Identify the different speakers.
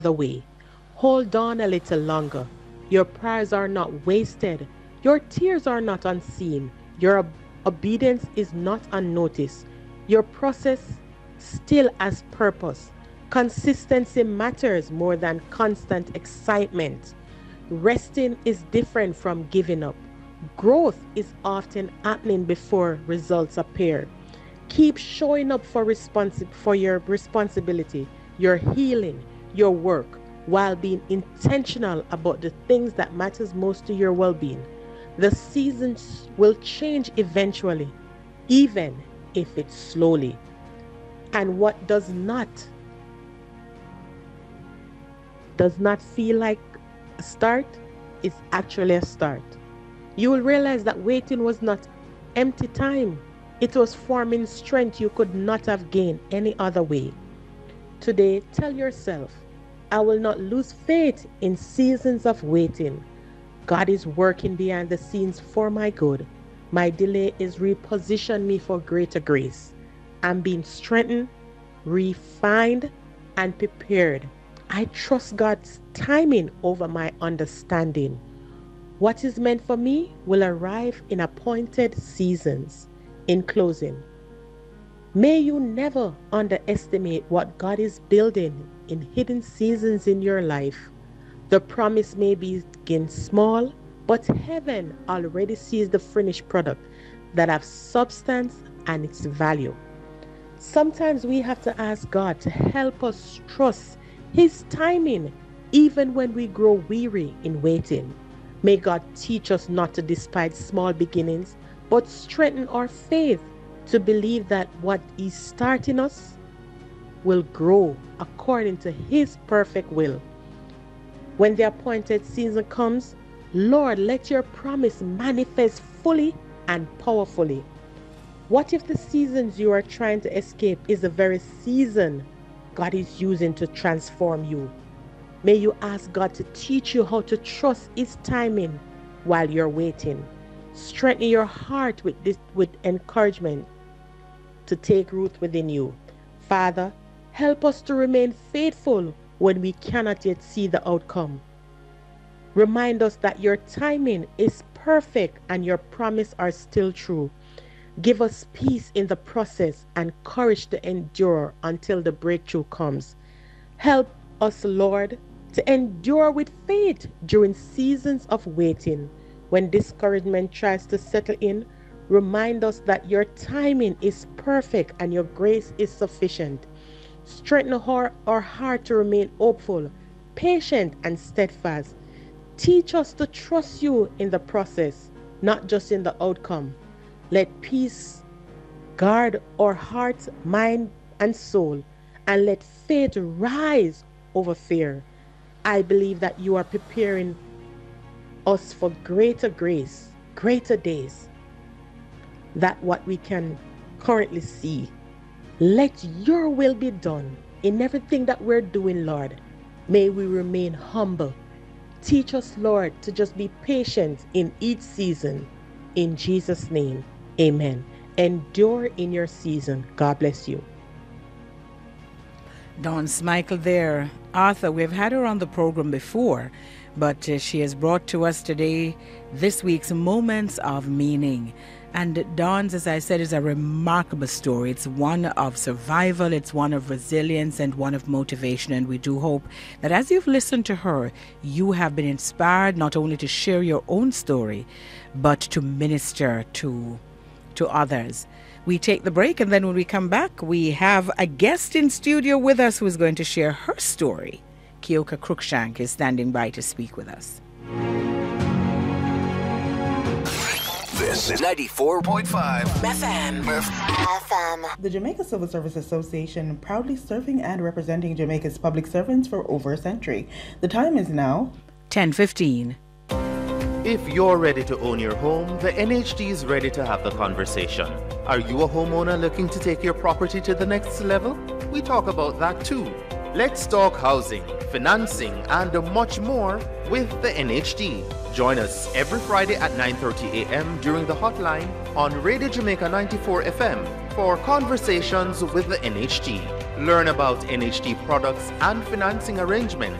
Speaker 1: the way. Hold on a little longer. Your prayers are not wasted. Your tears are not unseen. Your obedience is not unnoticed. Your process still has purpose. Consistency matters more than constant excitement. Resting is different from giving up. Growth is often happening before results appear. Keep showing up for your responsibility, your healing, your work, while being intentional about the things that matters most to your well-being. The seasons will change eventually, even if it's slowly. And what does not feel like a start is actually a start. You will realize that waiting was not empty time. It was forming strength you could not have gained any other way. Today, tell yourself, I will not lose faith in seasons of waiting. God is working behind the scenes for my good. My delay is repositioning me for greater grace. I'm being strengthened, refined, and prepared. I trust God's timing over my understanding. What is meant for me will arrive in appointed seasons. In closing, may you never underestimate what God is building in hidden seasons in your life. The promise may begin small, but heaven already sees the finished product that have substance and its value. Sometimes we have to ask God to help us trust His timing even when we grow weary in waiting. May God teach us not to despise small beginnings, but strengthen our faith to believe that what He's starting us will grow according to His perfect will. When the appointed season comes, Lord, let your promise manifest fully and powerfully. What if the seasons you are trying to escape is the very season God is using to transform you? May you ask God to teach you how to trust His timing while you're waiting. Strengthen your heart with encouragement to take root within you. Father, help us to remain faithful when we cannot yet see the outcome. Remind us that your timing is perfect and your promises are still true. Give us peace in the process and courage to endure until the breakthrough comes. Help us, Lord, to endure with faith during seasons of waiting. When discouragement tries to settle in, remind us that your timing is perfect and your grace is sufficient. Strengthen our heart to remain hopeful, patient, and steadfast. Teach us to trust you in the process, not just in the outcome. Let peace guard our hearts, mind, and soul, and let faith rise over fear. I believe that you are preparing us for greater grace, greater days, that what we can currently see. Let your will be done in everything that we're doing, Lord. May we remain humble. Teach us, Lord, to just be patient in each season. In Jesus' name, amen. Endure in your season. God bless you.
Speaker 2: Dawn Smikle there. Arthur, we've had her on the program before, but she has brought to us today this week's Moments of Meaning. And Dawn's, as I said, is a remarkable story. It's one of survival, it's one of resilience, and one of motivation. And we do hope that as you've listened to her, you have been inspired not only to share your own story, but to minister to others. We take the break, and then when we come back, we have a guest in studio with us who is going to share her story. Keoka Cruikshank is standing by to speak with us.
Speaker 3: This is 94.5
Speaker 4: FM.
Speaker 5: The Jamaica Civil Service Association, proudly serving and representing Jamaica's public servants for over a century. The time is now
Speaker 2: 10:15.
Speaker 6: If you're ready to own your home, the NHD is ready to have the conversation. Are you a homeowner looking to take your property to the next level? We talk about that too. Let's talk housing, financing, and much more with the NHD. Join us every Friday at 9:30 a.m. during the hotline on Radio Jamaica 94 FM for conversations with the NHD. Learn about NHT products and financing arrangements